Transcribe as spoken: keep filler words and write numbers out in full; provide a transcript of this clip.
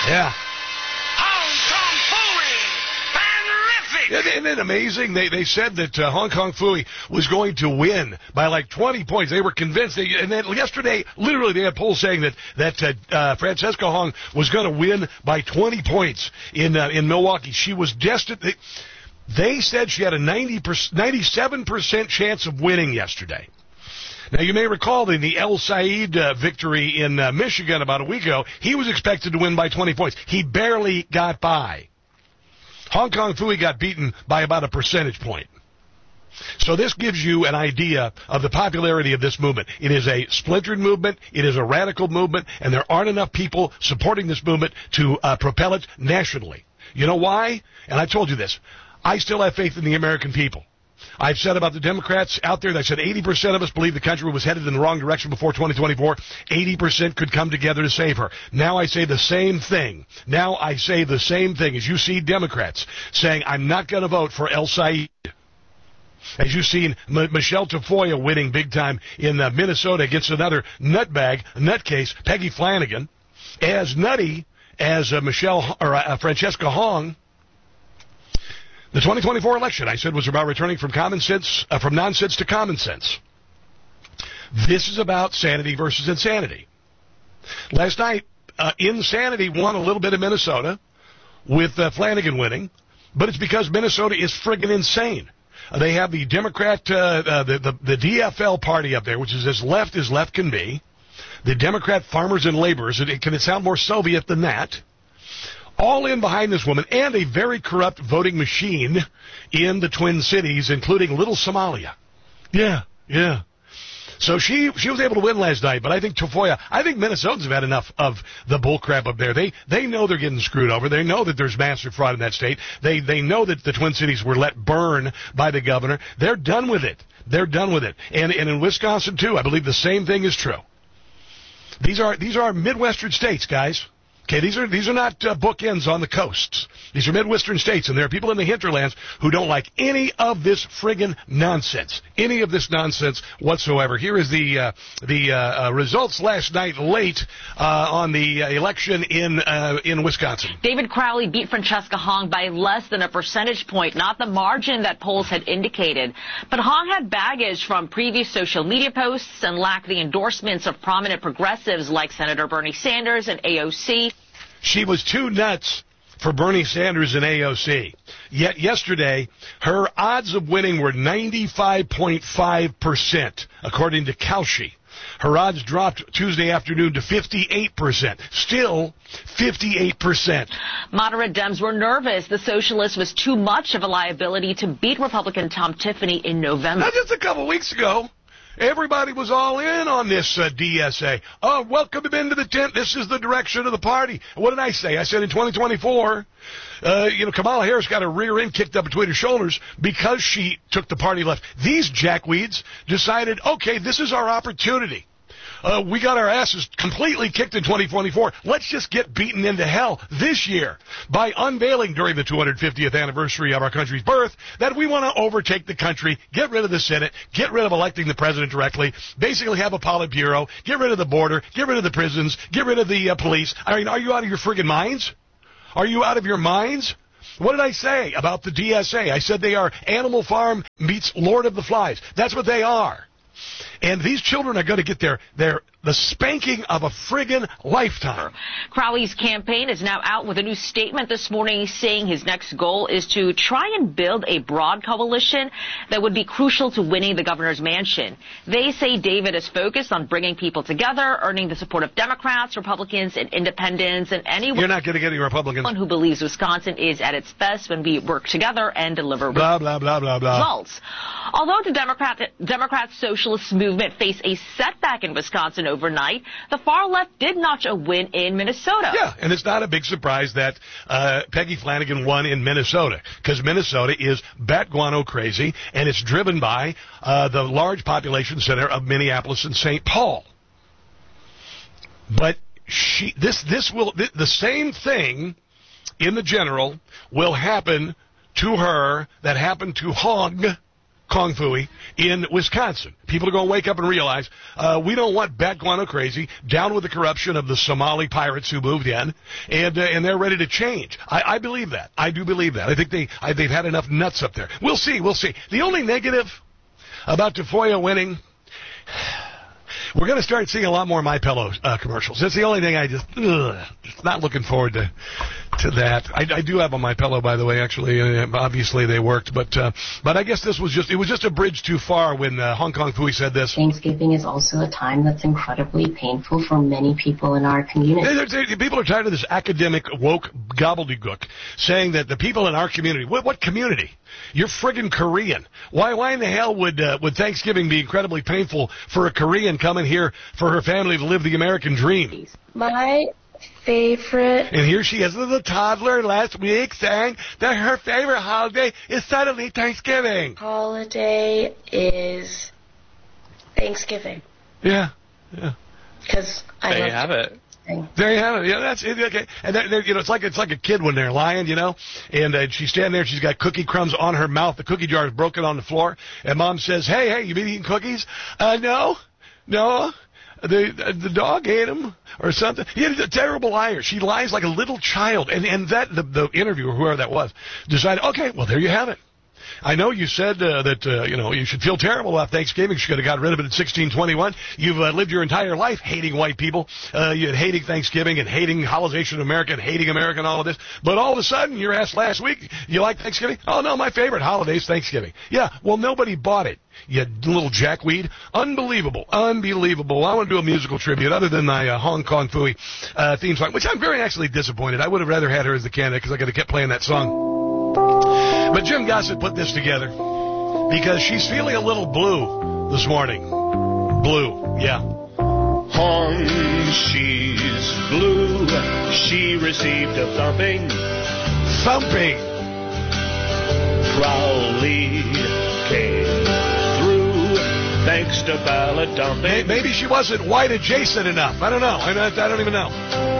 Yeah. Fantastic! Isn't it amazing? They they said that uh, Hong Kong Phooey was going to win by like twenty points. They were convinced. They, and then yesterday, literally, they had polls saying that that uh, uh, Francesca Hong was going to win by twenty points in uh, in Milwaukee. She was destined. They, they said she had a ninety percent, ninety-seven percent chance of winning yesterday. Now, you may recall in the El Said uh, victory in uh, Michigan about a week ago, he was expected to win by twenty points. He barely got by. Hong Kong Phooey got beaten by about a percentage point. So this gives you an idea of the popularity of this movement. It is a splintered movement. It is a radical movement, and there aren't enough people supporting this movement to uh, propel it nationally. You know why? And I told you this. I still have faith in the American people. I've said about the Democrats out there, I said eighty percent of us believe the country was headed in the wrong direction before twenty twenty-four. eighty percent could come together to save her. Now I say the same thing. Now I say the same thing as you see Democrats saying, I'm not going to vote for El Said. As you've seen M- Michelle Tafoya winning big time in uh, Minnesota against another nutbag, nutcase, Peggy Flanagan. As nutty as uh, Michelle or uh, Francesca Hong. The twenty twenty-four election, I said, was about returning from common sense, uh, from nonsense to common sense. This is about sanity versus insanity. Last night, uh, insanity won a little bit of Minnesota with uh, Flanagan winning, but it's because Minnesota is friggin' insane. Uh, they have the Democrat, uh, uh, the, the, the D F L party up there, which is as left as left can be. The Democrat Farmers and Laborers, it, can it sound more Soviet than that? All in behind this woman, and a very corrupt voting machine in the Twin Cities, including Little Somalia. Yeah, yeah. So she she was able to win last night, but I think Tafoya, I think Minnesotans have had enough of the bullcrap up there. They they know they're getting screwed over. They know that there's massive fraud in that state. They they know that the Twin Cities were let burn by the governor. They're done with it. They're done with it. And and in Wisconsin too, I believe the same thing is true. These are these are Midwestern states, guys. Okay, these are these are not uh, bookends on the coasts. These are Midwestern states, and there are people in the hinterlands who don't like any of this friggin' nonsense, any of this nonsense whatsoever. Here is the uh, the uh, uh, results last night late uh, on the uh, election in uh, in Wisconsin. David Crowley beat Francesca Hong by less than a percentage point, not the margin that polls had indicated. But Hong had baggage from previous social media posts and lacked the endorsements of prominent progressives like Senator Bernie Sanders and A O C. She was too nuts for Bernie Sanders and A O C. Yet yesterday, her odds of winning were ninety-five point five percent, according to Kalshi. Her odds dropped Tuesday afternoon to fifty-eight percent. Still fifty-eight percent. Moderate Dems were nervous. The socialist was too much of a liability to beat Republican Tom Tiffany in November. Now, just a couple weeks ago, everybody was all in on this uh, D S A. Oh, welcome into the tent. This is the direction of the party. What did I say? I said in twenty twenty-four, uh, you know, Kamala Harris got her rear end kicked up between her shoulders because she took the party left. These jackweeds decided, okay, this is our opportunity. Uh, we got our asses completely kicked in twenty twenty-four. Let's just get beaten into hell this year by unveiling during the two hundred fiftieth anniversary of our country's birth that we want to overtake the country, get rid of the Senate, get rid of electing the president directly, basically have a Politburo, get rid of the border, get rid of the prisons, get rid of the uh, police. I mean, are you out of your friggin' minds? Are you out of your minds? What did I say about the D S A? I said they are Animal Farm meets Lord of the Flies. That's what they are. And these children are going to get their, their the spanking of a friggin' lifetime. Crowley's campaign is now out with a new statement this morning saying his next goal is to try and build a broad coalition that would be crucial to winning the governor's mansion. They say David is focused on bringing people together, earning the support of Democrats, Republicans, and independents, and anyone You're not going to get any Republicans. who believes Wisconsin is at its best when we work together and deliver blah, blah, blah, blah, blah. results. Although the Democrat, Democrat Socialist movement faced a setback in Wisconsin overnight, the far left did notch a win in Minnesota. Yeah, and it's not a big surprise that uh, Peggy Flanagan won in Minnesota, because Minnesota is bat guano crazy, and it's driven by uh, the large population center of Minneapolis and Saint Paul. But she, this, this will, th- the same thing in the general will happen to her that happened to Hong Kong Phooey in Wisconsin. People are going to wake up and realize uh, we don't want Bat Guano crazy, down with the corruption of the Somali pirates who moved in, and uh, and they're ready to change. I, I believe that. I do believe that. I think they I, they've had enough nuts up there. We'll see. We'll see. The only negative about Tafoya winning, we're going to start seeing a lot more My Pillow uh, commercials. That's the only thing I just, ugh, just not looking forward to to that. I, I do have a My Pillow, by the way. Actually, uh, obviously they worked, but uh, but I guess this was just it was just a bridge too far when uh, Hong Kong Phooey said this. Thanksgiving is also a time that's incredibly painful for many people in our community. They're, they're, people are tired of this academic woke gobbledygook saying that the people in our community. What, what community? You're friggin' Korean. Why why in the hell would uh, would Thanksgiving be incredibly painful for a Korean coming here for her family to live the American dream? My favorite. And here she is, the toddler last week saying that her favorite holiday is suddenly Thanksgiving. Holiday is Thanksgiving. Yeah, yeah. Because I there love you have it. There you have it. Yeah, that's it. Okay. And they're, they're, you know, it's like it's like a kid when they're lying, you know. And uh, she's standing there. She's got cookie crumbs on her mouth. The cookie jar is broken on the floor. And Mom says, "Hey, hey, you been eating cookies?" Uh, no, no. The the dog ate them or something. He's a terrible liar. She lies like a little child. And and that the the interviewer, whoever that was, decided, okay, well there you have it. I know you said uh, that, uh, you know, you should feel terrible about Thanksgiving. You should have got rid of it in sixteen twenty-one. You've uh, lived your entire life hating white people, uh, you hating Thanksgiving and hating colonization of America and hating America and all of this. But all of a sudden, you're asked last week, you like Thanksgiving? Oh, no, my favorite holiday is Thanksgiving. Yeah, well, nobody bought it, you little jackweed. Unbelievable. Unbelievable. I want to do a musical tribute other than my uh, Hong Kong Phooey uh, theme song, which I'm very actually disappointed. I would have rather had her as the candidate because I could have kept playing that song. But Jim Gossett put this together because she's feeling a little blue this morning. Blue, yeah. Hong, she's blue. She received a thumping. Thumping. Crowley came through thanks to ballot dumping. Maybe she wasn't white adjacent enough. I don't know. I don't, I don't even know.